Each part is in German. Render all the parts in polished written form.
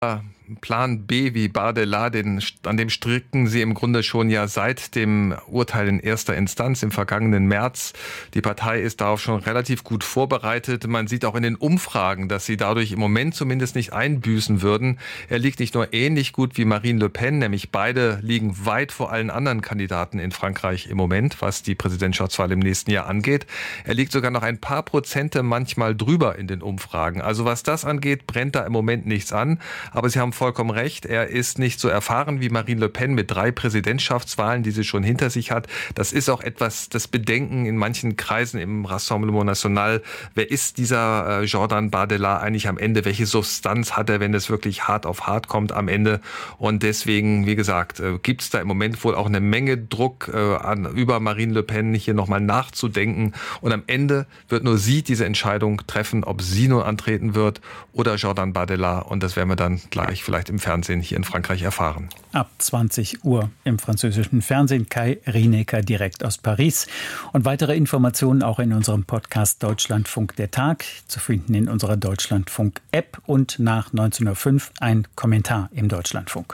Plan B wie Bardella, an dem stricken sie im Grunde schon ja seit dem Urteil in erster Instanz im vergangenen März. Die Partei ist darauf schon relativ gut vorbereitet. Man sieht auch in den Umfragen, dass sie dadurch im Moment zumindest nicht einbüßen würden. Er liegt nicht nur ähnlich gut wie Marine Le Pen, nämlich beide liegen weit vor allen anderen Kandidaten in Frankreich im Moment, was die Präsidentschaftswahl im nächsten Jahr angeht. Er liegt sogar noch ein paar Prozente manchmal drüber in den Umfragen. Also was das angeht, brennt da im Moment nichts an. Aber Sie haben vollkommen recht, er ist nicht so erfahren wie Marine Le Pen mit 3 Präsidentschaftswahlen, die sie schon hinter sich hat. Das ist auch etwas das Bedenken in manchen Kreisen im Rassemblement National. Wer ist dieser Jordan Bardella eigentlich am Ende? Welche Substanz hat er, wenn es wirklich hart auf hart kommt am Ende? Und deswegen, wie gesagt, gibt es da im Moment wohl auch eine Menge Druck über Marine Le Pen hier nochmal nachzudenken. Und am Ende wird nur sie diese Entscheidung treffen, ob sie nun antreten wird oder Jordan Bardella. Und das werden wir dann gleich vielleicht im Fernsehen hier in Frankreich erfahren. Ab 20 Uhr im französischen Fernsehen. Kai Rinecker direkt aus Paris. Und weitere Informationen auch in unserem Podcast Deutschlandfunk der Tag, zu finden in unserer Deutschlandfunk-App und nach 19:05 Uhr ein Kommentar im Deutschlandfunk.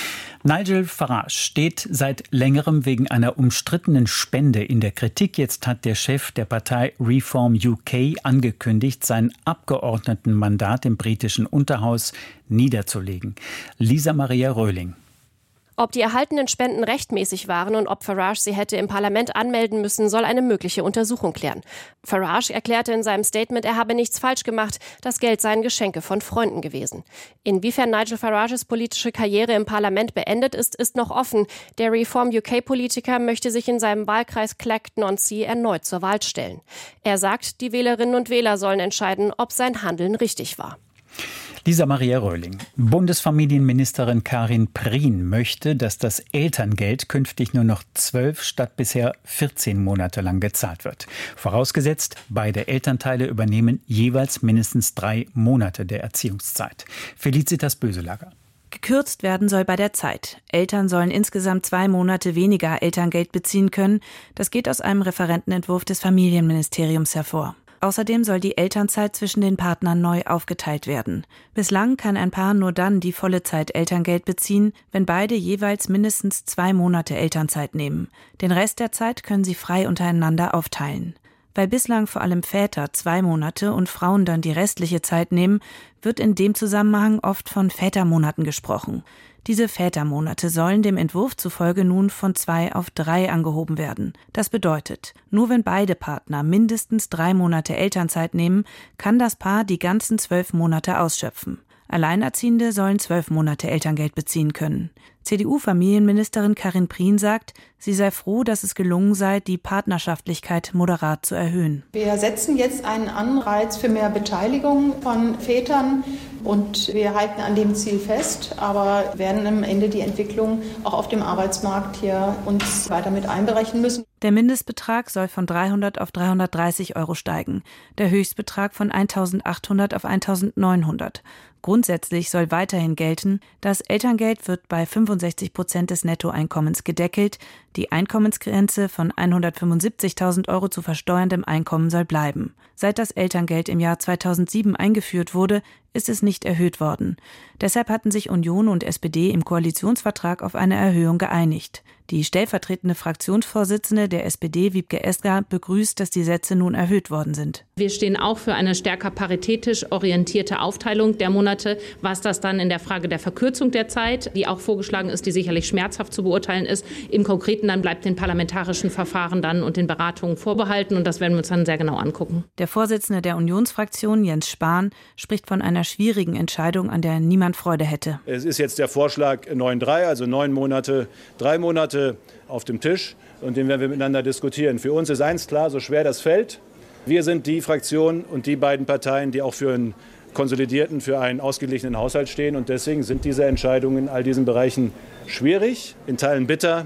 Nigel Farage steht seit längerem wegen einer umstrittenen Spende in der Kritik. Jetzt hat der Chef der Partei Reform UK angekündigt, sein Abgeordnetenmandat im britischen Unterhaus niederzulegen. Lisa Maria Röhling. Ob die erhaltenen Spenden rechtmäßig waren und ob Farage sie hätte im Parlament anmelden müssen, soll eine mögliche Untersuchung klären. Farage erklärte in seinem Statement, er habe nichts falsch gemacht, das Geld seien Geschenke von Freunden gewesen. Inwiefern Nigel Farages politische Karriere im Parlament beendet ist, ist noch offen. Der Reform-UK-Politiker möchte sich in seinem Wahlkreis Clacton-on-Sea erneut zur Wahl stellen. Er sagt, die Wählerinnen und Wähler sollen entscheiden, ob sein Handeln richtig war. Lisa Maria Röhling. Bundesfamilienministerin Karin Prien möchte, dass das Elterngeld künftig nur noch 12 statt bisher 14 Monate lang gezahlt wird. Vorausgesetzt, beide Elternteile übernehmen jeweils mindestens 3 Monate der Erziehungszeit. Felicitas Böselager. Gekürzt werden soll bei der Zeit. Eltern sollen insgesamt 2 Monate weniger Elterngeld beziehen können. Das geht aus einem Referentenentwurf des Familienministeriums hervor. Außerdem soll die Elternzeit zwischen den Partnern neu aufgeteilt werden. Bislang kann ein Paar nur dann die volle Zeit Elterngeld beziehen, wenn beide jeweils mindestens 2 Monate Elternzeit nehmen. Den Rest der Zeit können sie frei untereinander aufteilen. Weil bislang vor allem Väter 2 Monate und Frauen dann die restliche Zeit nehmen, wird in dem Zusammenhang oft von Vätermonaten gesprochen. Diese Vätermonate sollen dem Entwurf zufolge nun von 2 auf 3 angehoben werden. Das bedeutet, nur wenn beide Partner mindestens 3 Monate Elternzeit nehmen, kann das Paar die ganzen 12 Monate ausschöpfen. Alleinerziehende sollen 12 Monate Elterngeld beziehen können. CDU-Familienministerin Karin Prien sagt, sie sei froh, dass es gelungen sei, die Partnerschaftlichkeit moderat zu erhöhen. Wir setzen jetzt einen Anreiz für mehr Beteiligung von Vätern und wir halten an dem Ziel fest, aber werden am Ende die Entwicklung auch auf dem Arbeitsmarkt hier uns weiter mit einberechnen müssen. Der Mindestbetrag soll von 300 auf 330 € steigen, der Höchstbetrag von 1.800 auf 1.900. Grundsätzlich soll weiterhin gelten, das Elterngeld wird bei 65% des Nettoeinkommens gedeckelt. Die Einkommensgrenze von 175.000 € zu versteuerndem Einkommen soll bleiben. Seit das Elterngeld im Jahr 2007 eingeführt wurde, ist es nicht erhöht worden. Deshalb hatten sich Union und SPD im Koalitionsvertrag auf eine Erhöhung geeinigt. Die stellvertretende Fraktionsvorsitzende der SPD, Wiebke Esgger, begrüßt, dass die Sätze nun erhöht worden sind. Wir stehen auch für eine stärker paritätisch orientierte Aufteilung der Monate. Was das dann in der Frage der Verkürzung der Zeit, die auch vorgeschlagen ist, die sicherlich schmerzhaft zu beurteilen ist, im Konkreten dann bleibt den parlamentarischen Verfahren dann und den Beratungen vorbehalten. Und das werden wir uns dann sehr genau angucken. Der Vorsitzende der Unionsfraktion, Jens Spahn, spricht von einer schwierigen Entscheidung, an der niemand Freude hätte. Es ist jetzt der Vorschlag 9-3, also 9 Monate, 3 Monate auf dem Tisch. Und den werden wir miteinander diskutieren. Für uns ist eins klar, so schwer das fällt. Wir sind die Fraktion und die beiden Parteien, die auch für einen konsolidierten, für einen ausgeglichenen Haushalt stehen. Und deswegen sind diese Entscheidungen in all diesen Bereichen schwierig, in Teilen bitter,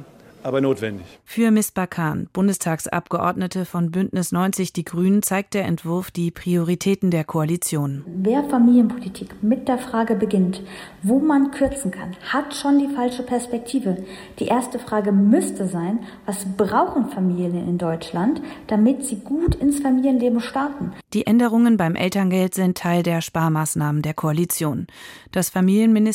aber notwendig. Für Misbah Khan, Bundestagsabgeordnete von Bündnis 90 Die Grünen, zeigt der Entwurf die Prioritäten der Koalition. Wer Familienpolitik mit der Frage beginnt, wo man kürzen kann, hat schon die falsche Perspektive. Die erste Frage müsste sein, was brauchen Familien in Deutschland, damit sie gut ins Familienleben starten? Die Änderungen beim Elterngeld sind Teil der Sparmaßnahmen der Koalition. Das Familienministerium